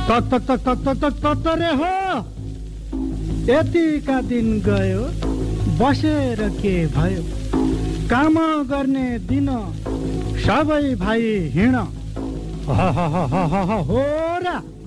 तक तक तक तक तक तक तक रे हो यतिका दिन गयो बसेर के भयो काम गर्ने दिन सबै भाइ हिँड हो र